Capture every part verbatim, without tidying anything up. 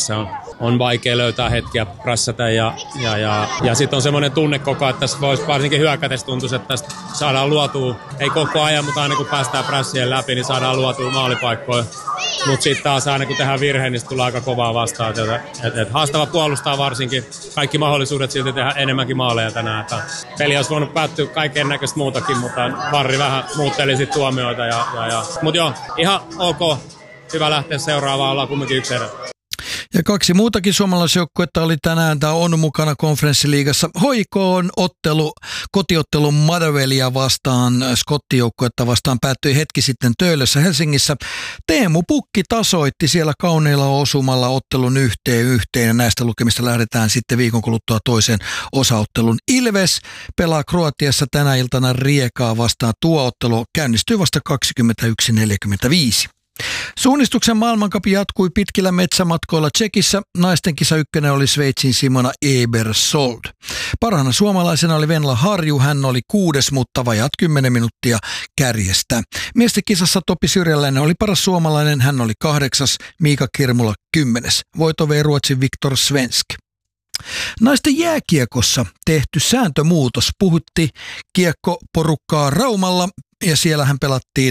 pelissä on, on vaikea löytää hetkiä prassata ja, ja, ja, ja sitten on semmoinen tunne koko ajan, että tässä voisi varsinkin hyökätes tuntuisi, että tästä saadaan luotua, ei koko ajan, mutta aina kun päästään prässien läpi, niin saadaan luotua maalipaikkoja. Mutta sitten taas aina kun tehdään virhe, niin tulee aika kovaa vastaan. Et, et haastava puolustaa varsinkin. Kaikki mahdollisuudet silti tehdä enemmänkin maaleja tänään. Että peli olisi voinut päättyä kaiken näköistä muutakin, mutta Varri vähän muutteli sit tuomioita. Ja, ja, ja. Mutta joo, ihan ok. Hyvä lähteä seuraavaan, ollaan kumminkin yksi erä. Ja kaksi muutakin suomalaisjoukkuetta oli tänään tai on mukana konferenssiliigassa. H I K on ottelu, kotiottelu Motherwellia vastaan, skottijoukkuetta vastaan päättyi hetki sitten Töölössä Helsingissä. Teemu Pukki tasoitti siellä kauneilla osumalla ottelun yhteen yhteen ja näistä lukemista lähdetään sitten viikon kuluttua toiseen osaottelun. Ilves pelaa Kroatiassa tänä iltana Riekaa vastaan. Tuo ottelu käynnistyy vasta kaksikymmentäyksi neljäkymmentäviisi. Suunnistuksen maailmankapi jatkui pitkillä metsämatkoilla Tšekissä. Naisten kisa ykkönen oli Sveitsin Simona Ebersold. Parhaana suomalaisena oli Venla Harju, hän oli kuudes, mutta vajaat kymmenen minuuttia kärjestä. Miesten kisassa Topi Syrjäläinen oli paras suomalainen, hän oli kahdeksas, Miika Kirmula kymmenes. Voito vei Ruotsin Viktor Svensk. Naisten jääkiekossa tehty sääntömuutos puhutti kiekkoporukkaa Raumalla ja siellähän pelattiin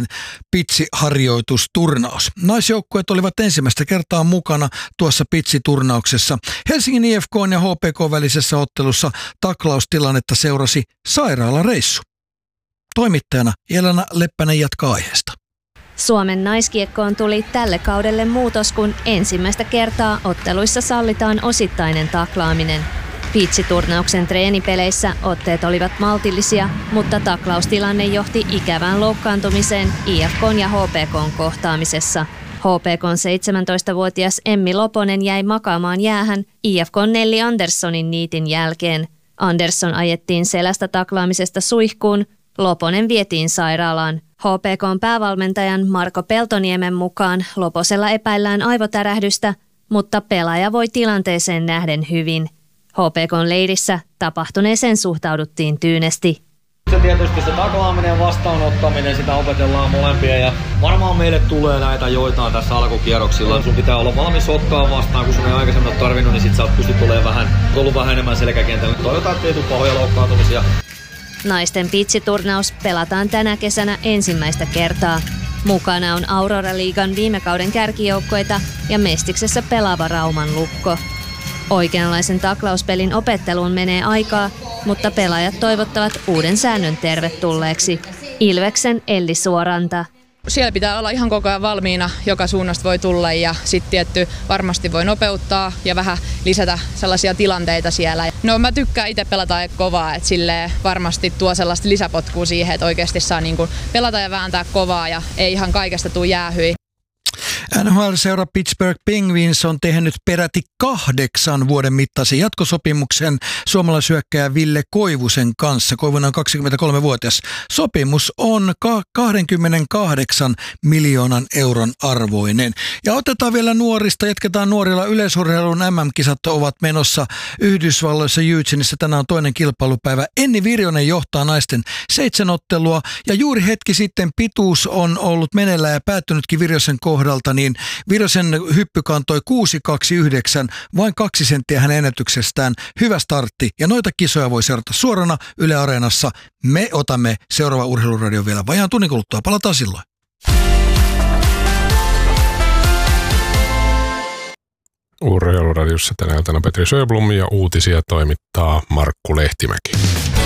pitsiharjoitusturnaus. Naisjoukkueet olivat ensimmäistä kertaa mukana tuossa pitsiturnauksessa. Helsingin I F K ja H P K välisessä ottelussa taklaustilannetta seurasi sairaalareissu. Toimittajana Jelena Leppänen jatkaa aiheesta. Suomen naiskiekkoon tuli tälle kaudelle muutos, kun ensimmäistä kertaa otteluissa sallitaan osittainen taklaaminen. Piitsiturnauksen treenipeleissä otteet olivat maltillisia, mutta taklaustilanne johti ikävään loukkaantumiseen I F K:n ja H P K:n kohtaamisessa. H P K:n seitsemäntoistavuotias Emmi Loponen jäi makaamaan jäähän I F K:n Nelli Anderssonin niitin jälkeen. Andersson ajettiin selästä taklaamisesta suihkuun, Loponen vietiin sairaalaan. H P K:n päävalmentajan Marko Peltoniemen mukaan Loposella epäillään aivotärähdystä, mutta pelaaja voi tilanteeseen nähden hyvin. H P K:n leirissä tapahtuneeseen suhtauduttiin tyynesti. Se tietysti se taklaaminen ja vastaanottaminen, sitä opetellaan molempia ja varmaan meille tulee näitä joitain tässä alkukierroksilla. Sun pitää olla valmis ottaa vastaan, kun sun ei aikaisemmin ole tarvinnut, niin sit sä oot pystyt olemaan vähän, tullut vähän enemmän selkäkentällä. Toivotaan, ettei tule pahoja loukkaantumisia. Naisten pitsiturnaus pelataan tänä kesänä ensimmäistä kertaa. Mukana on Aurora-liigan viime kauden kärkijoukkoita ja Mestiksessä pelaava Rauman Lukko. Oikeanlaisen taklauspelin opetteluun menee aikaa, mutta pelaajat toivottavat uuden säännön tervetulleeksi. Ilveksen Elli Suoranta. Siellä pitää olla ihan koko ajan valmiina, joka suunnasta voi tulla ja sitten tietty varmasti voi nopeuttaa ja vähän lisätä sellaisia tilanteita siellä. No mä tykkään itse pelata kovaa, että silleen varmasti tuo sellaista lisäpotkua siihen, että oikeasti saa niin kuin pelata ja vääntää kovaa ja ei ihan kaikesta tule jäähyi. N H L-seura Pittsburgh Penguins on tehnyt peräti kahdeksan vuoden mittaisen jatkosopimuksen suomalaishyökkääjä Ville Koivusen kanssa. Koivunen on kaksikymmentäkolmevuotias. Sopimus on kaksikymmentäkahdeksan miljoonan euron arvoinen. Ja otetaan vielä nuorista, jatketaan nuorilla. Yleisurheilun M M-kisat ovat menossa Yhdysvalloissa Eugeneissa. Tänään on toinen kilpailupäivä. Enni Virjonen johtaa naisten seitsemänottelua ja juuri hetki sitten pituus on ollut meneillään ja päättynytkin Virjosen kohdalta, niin Virjosen hyppy kantoi kuusi kaksikymmentäyhdeksän, vain kaksi senttiä hänen ennätyksestään. Hyvä startti ja noita kisoja voi seurata suorana Yle Areenassa. Me otamme seuraava Urheiluradio vielä vajaan tunnin kuluttua. Palataan silloin. Urheiluradiossa tänä iltana Petri Sjöblom ja uutisia toimittaa Markku Lehtimäki.